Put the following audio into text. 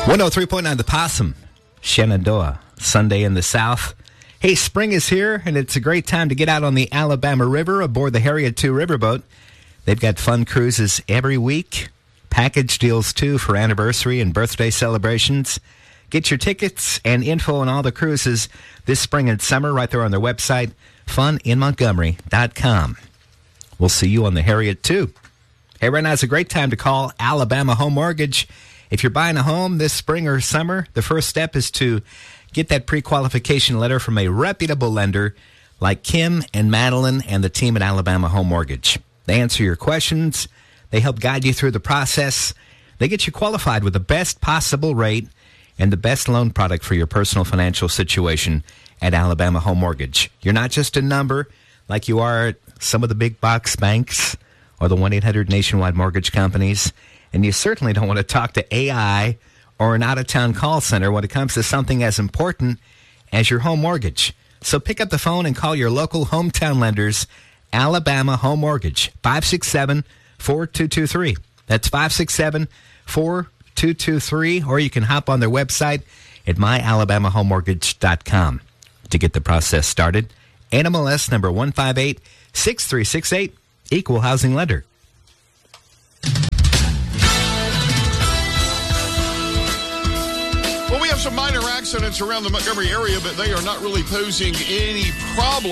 103.9 The Possum, Shenandoah, Sunday in the South. Hey, spring is here, and it's a great time to get out on the Alabama River aboard the Harriet II riverboat. They've got fun cruises every week, package deals, too, for anniversary and birthday celebrations. Get your tickets and info on all the cruises this spring and summer right there on their website, funinmontgomery.com. We'll see you on the Harriet II. Hey, right now is a great time to call Alabama Home Mortgage. If you're buying a home this spring or summer, the first step is to get that pre-qualification letter from a reputable lender like Kim and Madeline and the team at Alabama Home Mortgage. They answer your questions. They help guide you through the process. They get you qualified with the best possible rate and the best loan product for your personal financial situation at Alabama Home Mortgage. You're not just a number like you are at some of the big box banks or the 1-800 nationwide mortgage companies. And you certainly don't want to talk to AI or an out-of-town call center when it comes to something as important as your home mortgage. So pick up the phone and call your local hometown lenders, Alabama Home Mortgage, 567-4223. That's 567-4223. Or you can hop on their website at myalabamahomemortgage.com to get the process started. NMLS number 1586368, Equal Housing Lender. Well, we have some minor accidents around the Montgomery area, but they are not really posing any problem.